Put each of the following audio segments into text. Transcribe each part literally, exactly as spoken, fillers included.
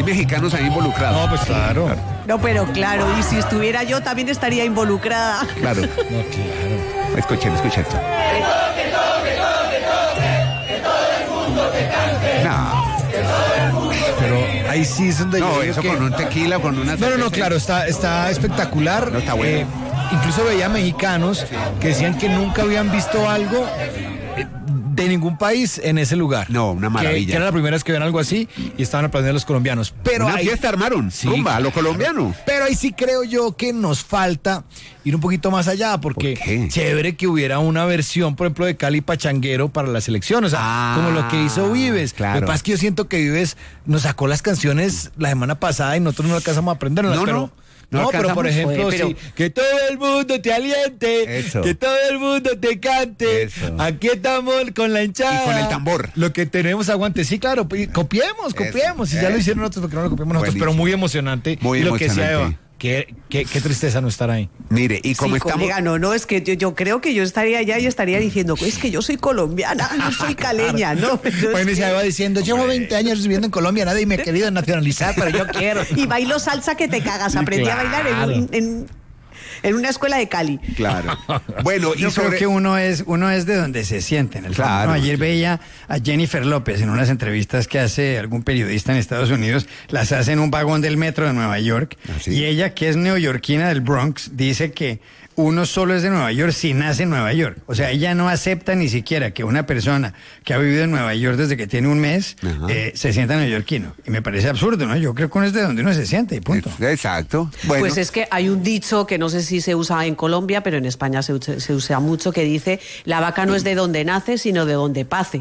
mexicanos ahí involucrados. No, pues claro. claro. No, pero claro, y si estuviera yo también estaría involucrada. Claro. No, claro. Escuchen, escuchen esto. Que toque, toque, toque, toque, que todo el mundo te cante. No. Que todo el mundo te Pero ahí sí es donde No, yo digo eso que... con un tequila, con una No, no, no, cerveza. claro, está, está espectacular. No, está bueno. Eh, incluso veía mexicanos que decían que nunca habían visto algo eh, de ningún país en ese lugar. No, una maravilla. Que, que era la primera vez que ven algo así y estaban aplaudiendo a los colombianos. Pero Una ahí, fiesta armaron, Sí, rumba, a lo claro. colombiano. Pero ahí sí creo yo que nos falta ir un poquito más allá, porque ¿Por qué? chévere que hubiera una versión, por ejemplo, de Cali Pachanguero para la selección, o sea, Ah, como lo que hizo Vives. claro. Lo que pasa es que yo siento que Vives nos sacó las canciones la semana pasada y nosotros no alcanzamos a aprenderlas, No, pero... no. No No, pero por alcanzamos. ejemplo, Oye, pero- sí, que todo el mundo te aliente, Eso. que todo el mundo te cante. Eso. Aquí estamos con la hinchada. Y con el tambor. Lo que tenemos aguante. Sí, claro, pues, copiemos, copiemos. Si ya eso. lo hicieron nosotros, porque no lo copiamos nosotros, Buenísimo. pero muy emocionante. Muy y lo que decía emocionante. Eva, qué, qué, qué tristeza no estar ahí. Mire, y como Sí, estamos... colega, no, no, es que yo, yo creo que yo estaría allá y estaría diciendo, es que yo soy colombiana, no soy caleña, ¿no? Yo Pues es me que- Eva diciendo, llevo veinte años viviendo en Colombia, nadie me ha querido nacionalizar, pero yo quiero. Y bailo salsa que te cagas, Sí, aprendí claro. a bailar en, un- en, en una escuela de Cali. Claro. Bueno, y Yo sobre... creo que uno es, uno es de donde se siente en el fondo, Claro. ¿no? Ayer veía a Jennifer López en unas entrevistas que hace algún periodista en Estados Unidos, las hace en un vagón del metro de Nueva York, ¿Ah, sí? y ella, que es neoyorquina del Bronx, dice que uno solo es de Nueva York si nace en Nueva York. O sea, ella no acepta ni siquiera que una persona que ha vivido en Nueva York desde que tiene un mes Ajá. eh, se sienta neoyorquino. Y me parece absurdo, ¿no? Yo creo que uno es de donde uno se siente y punto. Exacto. Bueno, Pues es que hay un dicho que no sé si se usa en Colombia, pero en España se, usa- se usa mucho, que dice, la vaca no es de donde nace, sino de donde pace.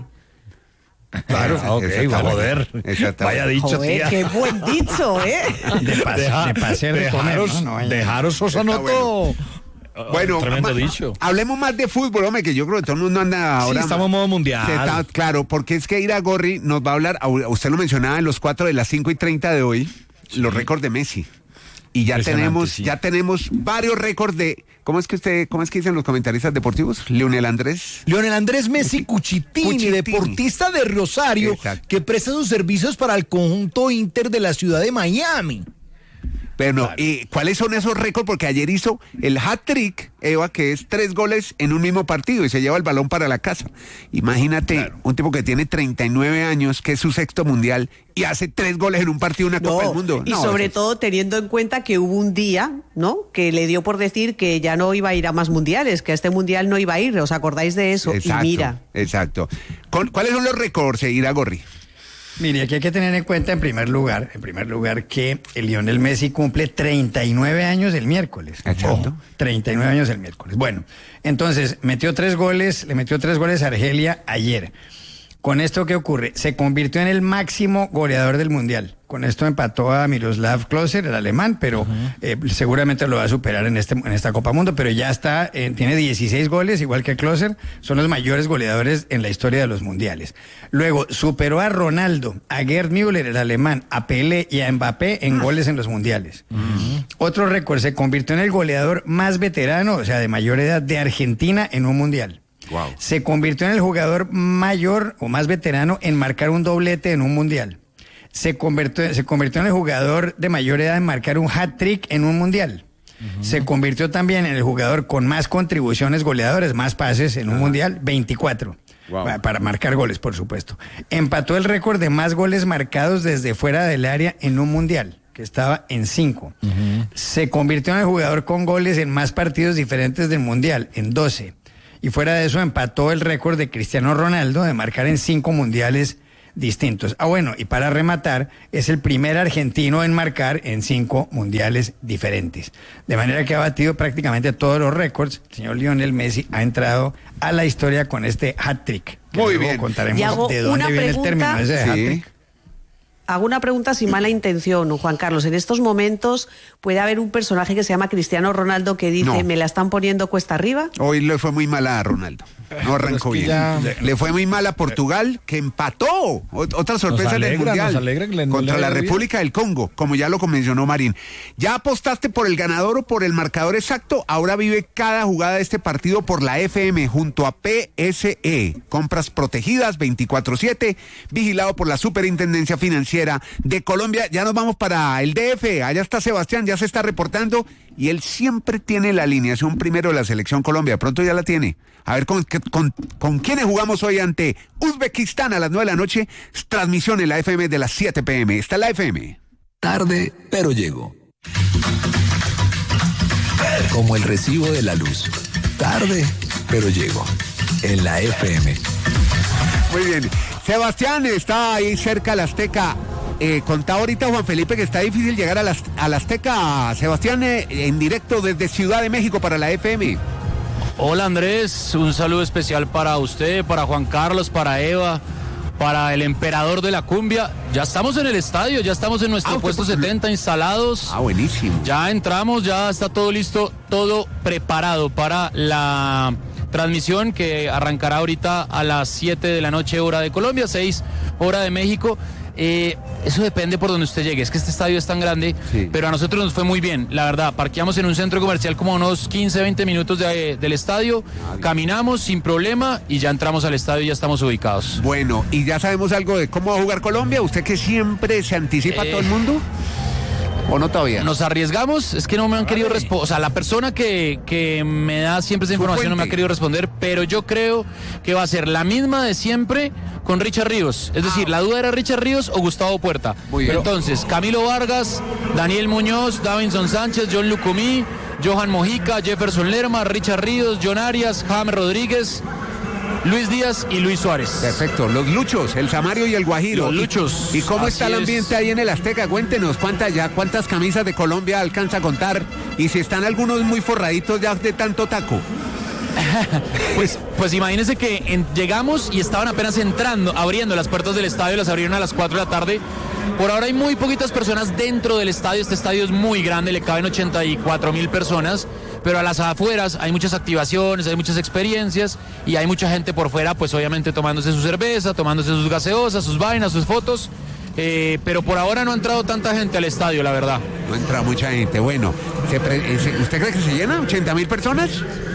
Claro, Ah, ok, exactamente. va a joder. Exactamente. Vaya dicho, Joder, tía. qué buen dicho, ¿eh? De, pas- de pasear de comer, dejaros, ¿no? No vaya- dejaros Sosanoto. Bueno, Tremendo ma- dicho. hablemos más de fútbol, hombre, que yo creo que todo el mundo anda ahora. estamos en modo mundial. Se está- claro, porque es que Iragorri nos va a hablar, a- usted lo mencionaba en los cuatro de las cinco y treinta de hoy, los récords de Messi. Y ya Impresionante, tenemos, sí. ya tenemos varios récords de, ¿cómo es que usted, cómo es que dicen los comentaristas deportivos? Leonel Andrés. Leonel Andrés Messi Cuchitini, Cuchitini. deportista de Rosario, Exacto. que presta sus servicios para el conjunto Inter de la ciudad de Miami. Pero no, Claro. ¿y cuáles son esos récords? Porque ayer hizo el hat-trick, Eva, que es tres goles en un mismo partido y se lleva el balón para la casa. Imagínate, Claro. un tipo que tiene treinta y nueve años, que es su sexto mundial, y hace tres goles en un partido de una Copa del Mundo. y No, sobre eso es- todo teniendo en cuenta que hubo un día, ¿no? Que le dio por decir que ya no iba a ir a más mundiales, que a este mundial no iba a ir. ¿Os acordáis de eso? Exacto, Y mira, exacto. Con- ¿Cuáles son los récords, eh, Iragorri? Mire, aquí hay que tener en cuenta en primer lugar, en primer lugar que el Lionel Messi cumple treinta y nueve años el miércoles. Exacto. Ojo, treinta y nueve años el miércoles. Bueno, entonces metió tres goles, le metió tres goles a Argelia ayer. Con esto, ¿qué ocurre? Se convirtió en el máximo goleador del Mundial. Con esto empató a Miroslav Klose, el alemán, pero eh, seguramente lo va a superar en, este, en esta Copa Mundo, pero ya está, eh, tiene dieciséis goles, igual que Klose, son los mayores goleadores en la historia de los Mundiales. Luego, superó a Ronaldo, a Gerd Müller, el alemán, a Pelé y a Mbappé en goles en los Mundiales. Otro récord, se convirtió en el goleador más veterano, o sea, de mayor edad, de Argentina en un Mundial. Wow. Se convirtió en el jugador mayor o más veterano en marcar un doblete en un mundial. Se convirtió, se convirtió en el jugador de mayor edad en marcar un hat-trick en un mundial. Uh-huh. Se convirtió también en el jugador con más contribuciones goleadores, más pases en un uh-huh. mundial, veinticuatro. Wow. Para, para marcar goles, por supuesto. Empató el récord de más goles marcados desde fuera del área en un mundial, que estaba en cinco. Uh-huh. Se convirtió en el jugador con goles en más partidos diferentes del mundial, en doce. Y fuera de eso empató el récord de Cristiano Ronaldo de marcar en cinco mundiales distintos. Ah, bueno, y para rematar, es el primer argentino en marcar en cinco mundiales diferentes. De manera que ha batido prácticamente todos los récords. El señor Lionel Messi ha entrado a la historia con este hat-trick. Muy bien. Contaremos y hago de dónde una viene pregunta, el término de ese sí. hat-trick. Hago una pregunta sin mala intención, Juan Carlos. En estos momentos puede haber un personaje que se llama Cristiano Ronaldo que dice, no. ¿me la están poniendo cuesta arriba? Hoy le fue muy mal a Ronaldo. No arrancó bien. Ya... Le fue muy mal a Portugal, que empató. Otra sorpresa alegra, del Mundial. Alegra, le, contra le la bien. República del Congo, como ya lo mencionó Marín. ¿Ya apostaste por el ganador o por el marcador exacto? Ahora vive cada jugada de este partido por la F M junto a P S E. Compras protegidas veinticuatro siete, vigilado por la Superintendencia Financiera financiera de Colombia. Ya nos vamos para el D F. Allá está Sebastián, ya se está reportando y él siempre tiene la alineación primero de la Selección Colombia. De pronto ya la tiene. A ver con, con, con quiénes jugamos hoy ante Uzbekistán a las nueve de la noche. Transmisión en la F M de las siete pe eme. Está en la F M. Tarde, pero llego. Como el recibo de la luz. Tarde, pero llego. En la F M. Muy bien. Sebastián está ahí cerca de la Azteca. Eh, contaba ahorita Juan Felipe que está difícil llegar a la, a la Azteca. Sebastián, eh, en directo desde Ciudad de México para la F M. Hola Andrés, un saludo especial para usted, para Juan Carlos, para Eva, para el emperador de la cumbia. Ya estamos en el estadio, ya estamos en nuestro ah, puesto pues, setenta instalados. Ah, buenísimo. Ya entramos, ya está todo listo, todo preparado para la transmisión que arrancará ahorita a las siete de la noche hora de Colombia, seis hora de México. Eh, eso depende por donde usted llegue, es que este estadio es tan grande, sí. Pero a nosotros nos fue muy bien, la verdad. Parqueamos en un centro comercial como a unos quince, veinte minutos de, del estadio, ah, caminamos sin problema y ya entramos al estadio y ya estamos ubicados. Bueno, ¿y ya sabemos algo de cómo va a jugar Colombia? ¿Usted que siempre se anticipa eh... a todo el mundo? ¿O no todavía? Nos arriesgamos, es que no me han querido responder, o sea, la persona que, que me da siempre esa información no me ha querido responder, pero yo creo que va a ser la misma de siempre con Richard Ríos, es decir, la duda era Richard Ríos o Gustavo Puerta. Muy bien. Entonces, Camilo Vargas, Daniel Muñoz, Davinson Sánchez, John Lucumí, Johan Mojica, Jefferson Lerma, Richard Ríos, John Arias, James Rodríguez, Luis Díaz y Luis Suárez. Perfecto, los Luchos, el Samario y el Guajiro. Los Luchos. ¿Y cómo está el ambiente es. ahí en el Azteca? Cuéntenos, ¿cuántas ya, cuántas camisas de Colombia alcanza a contar? Y si están algunos muy forraditos ya de tanto taco. Pues, pues imagínense que en, llegamos y estaban apenas entrando, abriendo las puertas del estadio, las abrieron a las cuatro de la tarde. Por ahora hay muy poquitas personas dentro del estadio, este estadio es muy grande, le caben ochenta y cuatro mil personas, pero a las afueras hay muchas activaciones, hay muchas experiencias y hay mucha gente por fuera, pues obviamente tomándose su cerveza, tomándose sus gaseosas, sus vainas, sus fotos. Eh, pero por ahora no ha entrado tanta gente al estadio, la verdad. No entra mucha gente. Bueno, ¿se pre- ¿usted cree que se llena? ¿ochenta mil personas?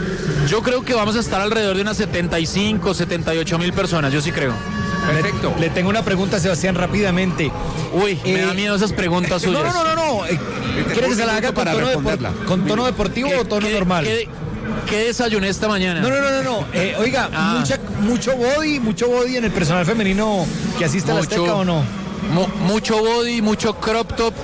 Yo creo que vamos a estar alrededor de unas setenta y cinco, setenta y ocho mil personas, yo sí creo. Perfecto. Le, le tengo una pregunta a Sebastián rápidamente. Uy, eh, me da miedo esas preguntas suyas. No, no, no, no. no. Eh, ¿Quiere que se la haga con tono, depor- con tono deportivo o tono ¿qué, normal? ¿qué, ¿Qué desayuné esta mañana? No, no, no, no. no. Eh, oiga, ah. mucha, mucho body, mucho body en el personal femenino que asiste a la Azteca, ¿o no? Mu- mucho body, mucho crop top,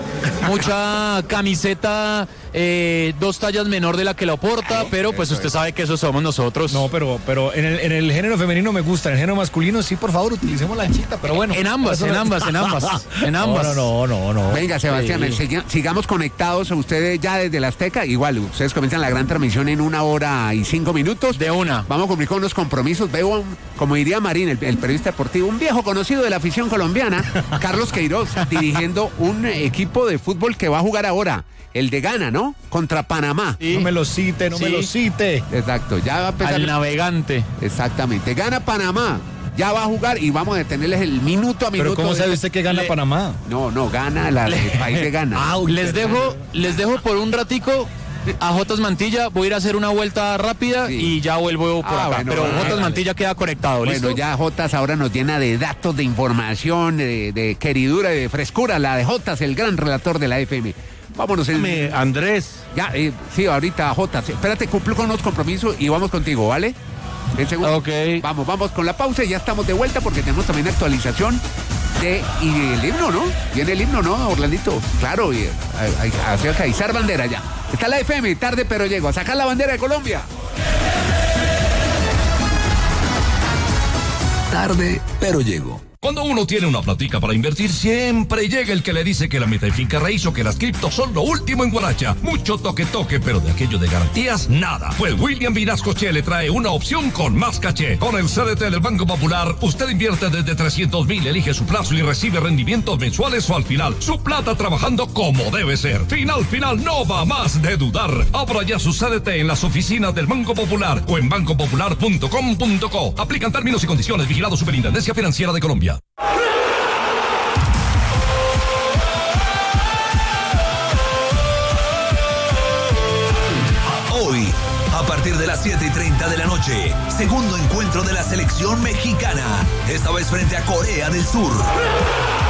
mucha camiseta eh, dos tallas menor de la que la porta, pero pues usted sabe que eso somos nosotros. No, pero pero en el, en el género femenino me gusta, en el género masculino sí, por favor, utilicemos la anchita, pero bueno. En ambas, en ambas, en ambas, en ambas. No, no, no, no. Venga, Sebastián, sí. sig- sigamos conectados, ustedes ya desde la Azteca, igual, ustedes comienzan la gran transmisión en una hora y cinco minutos. De una. Vamos a cumplir con unos compromisos, veo, como diría Marín, el, el periodista deportivo, un viejo conocido de la afición colombiana, Carlos Queiroz, dirigiendo un equipo de fútbol que va a jugar ahora. El de Ghana, ¿no? Contra Panamá. Sí. No me lo cite, no sí. me lo cite. Exacto, ya va a empezar. Al navegante. Exactamente. Gana Panamá. Ya va a jugar y vamos a detenerles el minuto a minuto. ¿Pero cómo sabe usted que gana Le... Panamá? No, no, gana la, el país de Ghana. Ah, les dejo, les dejo por un ratico a Jotas Mantilla. Voy a ir a hacer una vuelta rápida sí. y ya vuelvo por ah, acá. Bueno, Pero bueno, Jotas Mantilla queda conectado, ¿listo? Bueno, ya Jotas ahora nos llena de datos, de información, de, de queridura, de frescura. La de Jotas, el gran relator de la F M. Vámonos. El... Andrés. Ya, eh, sí, ahorita Jotas. Espérate, cumplo con los compromisos y vamos contigo, ¿vale? En segundo. Ok. Vamos, vamos con la pausa y ya estamos de vuelta porque tenemos también actualización de y el himno, ¿no? Viene el himno, ¿no, Orlandito? Claro, y acerca de izar bandera ya. Está la F M, tarde pero llego. A sacar la bandera de Colombia. Tarde pero llego. Cuando uno tiene una platica para invertir, siempre llega el que le dice que la meta y finca raíz o que las criptos son lo último en Guaracha. Mucho toque toque, pero de aquello de garantías, nada. Pues William Vinasco Che le trae una opción con más caché. Con el C D T del Banco Popular, usted invierte desde trescientos mil, elige su plazo y recibe rendimientos mensuales o al final. Su plata trabajando como debe ser. Final, final, no va más de dudar. Abra ya su C D T en las oficinas del Banco Popular o en banco popular punto com punto co. Aplican términos y condiciones. Vigilado Superintendencia Financiera de Colombia. Hoy, a partir de las siete y treinta de la noche, segundo encuentro de la selección mexicana, esta vez frente a Corea del Sur.